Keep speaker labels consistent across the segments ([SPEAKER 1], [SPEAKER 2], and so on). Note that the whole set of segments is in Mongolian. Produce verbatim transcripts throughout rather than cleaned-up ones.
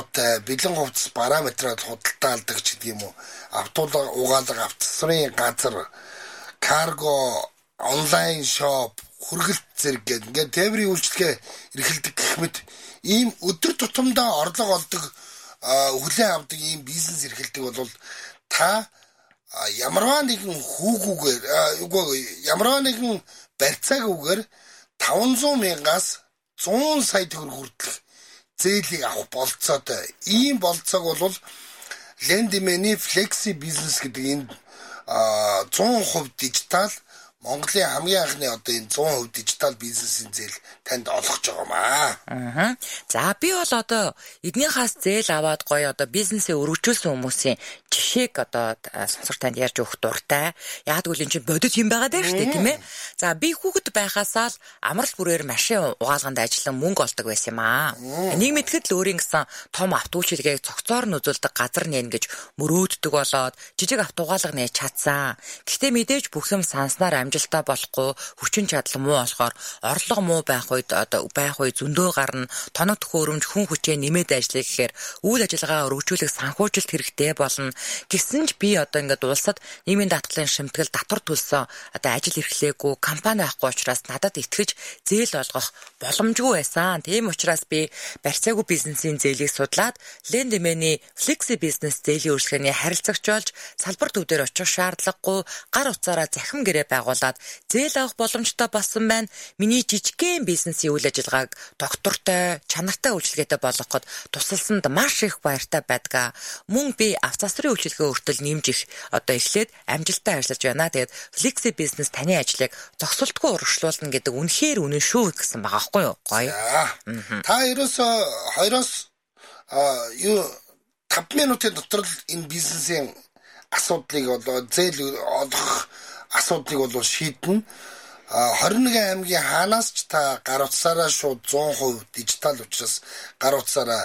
[SPEAKER 1] агуутай бэлэн хувцас параметраар худалдаа алдаг ч гэдэг юм уу. Автуулга угаалга автосрын газар, карго, онлайн шоп, хүргэлт зэрэг гэдэг ингээд тээврийн үйлчлэгээ эрхэлдэг гэх мэт ийм өдөр тутамдаа орлого олдог хүлээн авдаг ийм бизнес эрхэлдэг бол та ямарваа нэгэн хүүгүүгээр ямарваа нэгэн барьцаагүйгээр таванзаа мянгаас зуун сая төгрөг хүртэлх зээлийг авах болцоотой. Ийм болцоог бол Lendimany Flexi Business гэдэг энэ сто процент дижитал Монголын хамгийн анхны одоо энэ сто процент дижитал бизнесийн зээл танд олгож байгаа маа.
[SPEAKER 2] Аа. За би бол одоо эднийхээс зээл аваад гоё одоо бизнесээ өргөжүүлсэн хүмүүсийн жишээг одоо сонсогч танд ярьж өгөх дуртай. Яг гэвэл энэ чинь бодит юм байгаа даа шүү дээ, тийм ээ. За би хүүхэд байхасаа л амрал бүрээр машин угаалганд ажиллан мөнгө олдог байсан юм аа. Нэг мэтгэд л өөрийн гэсэн том автоучилгээг цогцоор нь үзүүлдэг газар нээн гэж мөрөөддөг болоод жижиг автоугаалга нээж чадсан. Гэхдээ мэдээж бүх юм санснаар амжилттай болохгүй, хүчин чадал муу болохоор орлого муу байх үед одоо байх үе зөндөө гарна, тоног төхөөрөмж хүн хүчээ нэмээд ажиллая гэхээр үйл ажиллагаа өргөжүүлэх санхүүжилт хэрэгтэй болно. Гэсэн ч би одоо ингээд улсад нийгмийн даатгалын шимтгэл татвар төлсөн одоо ажил эрхлээгүй компани байхгүй учраас надад итгэж зээл олгох боломжгүй байсан. Тийм учраас би барьцаагүй бизнесийн зээлийг судлаад Lendimany Flexi Business зээлийн үйлчлэгээний харилцагч болж салбар төв дээр очих шаардлагагүй гар утсаараа захим гэрээ байгуулад зээл авах боломжтой болсон байна. Миний жижигхэн бизнесийн үйл ажиллагааг доктортой, чанартай үйлчлэгээтэй болгоход тусалсанд маш их баяртай байдаг. Мөн би авц засрын үйлчлэгээ өртөл нэмж их одоо эхлээд амжилттай ажиллаж байна. Тэгээд Flexi Business таны ажлыг зогсолтгүй урагшлуулна гэдэг үнэхээр үнэн шүү гэсэн байгаа байхгүй юу? Гоё.
[SPEAKER 1] Та ерөөсөө хоёроос юу таван минутын дотор л энэ бизнесийн асуудлыг одоо зээл олох асуудлыг бол шийднэ. хорин нэгэн аймгийн хаанаас ч та гар утсаараа шууд сто процент дижитал учраас гар утсаараа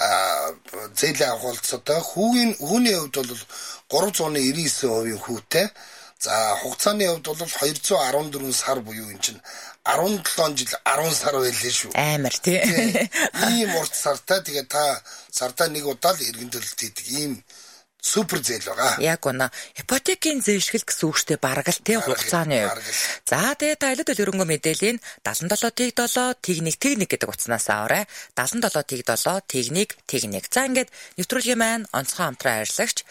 [SPEAKER 1] зээл авах болцоотой. Хүүгийн хүүний хувьд бол гурван зуун девяносто девять процент хүүтэй. За хугацааны хувьд бол двести арван дөрвөн сар буюу энэ чинь арван долоон жил арван сар байлээ шүү.
[SPEAKER 2] Амар тий.
[SPEAKER 1] Ийм урт сартай тэгээ та сартаа нэг удаа л эргэн төлөлт хийдэг ийм супер зээл байгаа.
[SPEAKER 2] Яг үнэ. Ипотекийн зээлшгэл гэсэн үгтэй бараг л тий хугацааны хувьд. За тэгээ та илүүд өрөнгө мэдээллийн дадлан долоо тэг долоо техник техник гэдэг утаснаас аваарай. дадлан долоо тэг долоо техник техник. За ингээд нэвтрүүлгийн маань онцгой хамтран ажиллагч.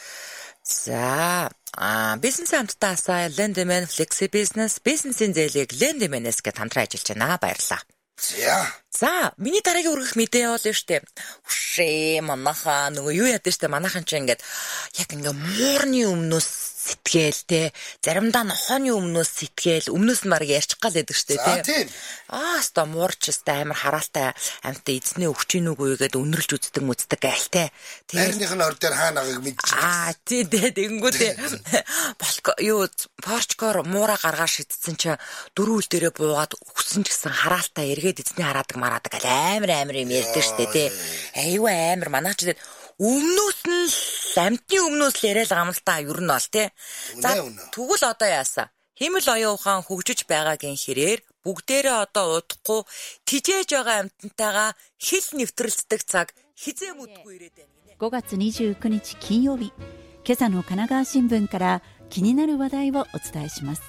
[SPEAKER 2] За а бизнесийн хамтдаа асаа Lendimany Flexi Business бизнесийн зээлийг Lendimany-с гэж хамтран ажиллаж байна. Баярлалаа.
[SPEAKER 1] За.
[SPEAKER 2] За, миний дараагийн өргөх мэдээ бол штэ. Үшээ манайхаа нөгөө юу яд штэ манайхан ч ингээд яг ингээ муурны өмнөөс сэтгэл те заримдаа нохооны өмнөөс сэтгэл өмнөөс нь баг ярьчих гал байдаг штэ те. Аа ста муурч ста амар хараалтай амтаа эзнээ өгчийн үгүй гээд өнөрлж үздэг мүцдэг гайл те.
[SPEAKER 1] Тэрнийх нь ор дээр хаанагааг мэдчихсэн.
[SPEAKER 2] Аа тий те тэгэнгүүтээ болко юу порчкоор муура гаргаа шидсэн чи дөрөв үл дээрээ буугаад өгсөн ч гэсэн хараалтай эргээд эзнээ хараадаг мараадаг амар амар юм ярьдаг штэ те. Аюу амар манаач өмнөөс нь амтны өмнөөс л яриад байгаа юм л та ер нь бол тий. За тэгвэл одоо яасан? Химэл оюун ухаан хөгжиж байгаагийн хэрээр бүгдээрээ одоо удахгүй тижээж байгаа амтантайгаа хил нэвтрэлцдэг цаг хизээ мэдгүй ирээд байна гинэ.
[SPEAKER 3] ごがつにじゅうくにち金曜日、今朝の神奈川新聞から気になる話題をお伝えします。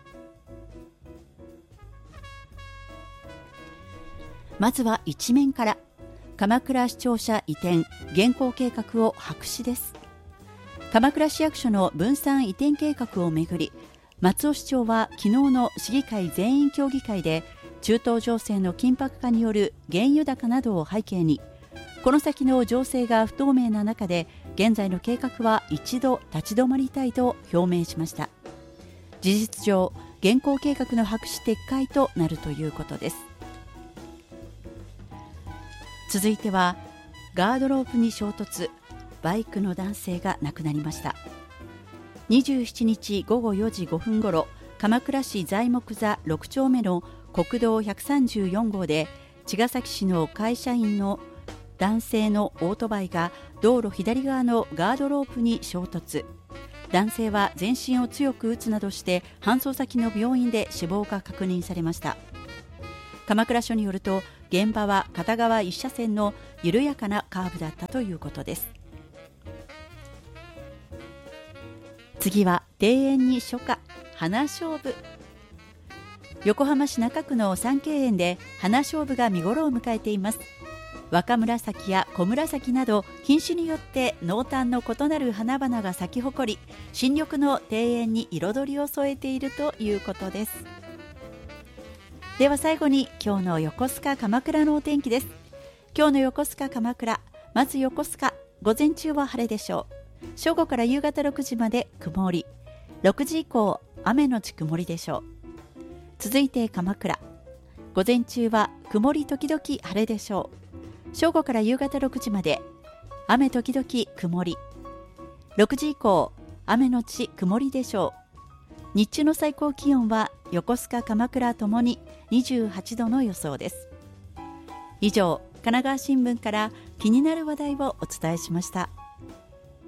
[SPEAKER 3] まずは一面から。鎌倉市庁舎移転現行計画を白紙です。鎌倉市役所の分散移転計画をめぐり、松尾市長は昨日の市議会全員協議会で中東情勢の緊迫化による原油高などを背景に、この先の情勢が不透明な中で現在の計画は一度立ち止まりたいと表明しました。事実上現行計画の白紙撤回となるということです。続いてはガードロープに衝突、バイクの男性が亡くなりました。にじゅうしちにちごごよじごふんごろ、鎌倉市材木座ろくちょうめの国道ひゃくさんじゅうよんごうで茅ヶ崎市の会社員の男性のオートバイが道路左側のガードロープに衝突。男性は全身を強く打つなどして搬送先の病院で死亡が確認されました。鎌倉署によると、 現場は片側一車線の緩やかなカーブだったということです。次は庭園に初夏花菖蒲。横浜市中区の三景園で花菖蒲が見頃を迎えています。若紫や小紫など品種によって濃淡の異なる花々が咲き誇り、新緑の庭園に彩りを添えているということです。では最後に今日の横須賀鎌倉のお天気です。今日の横須賀鎌倉、まず横須賀、午前中は晴れでしょう。正午から夕方ろくじまで曇り、ろくじ以降雨のち曇りでしょう。続いて鎌倉、午前中は曇り時々晴れでしょう。正午から夕方ろくじまで雨時々曇り、ろくじ以降雨のち曇りでしょう。日中の最高気温は横須賀鎌倉ともににじゅうはちどの予想です。以上、神奈川新聞から気になる話題をお伝えしました。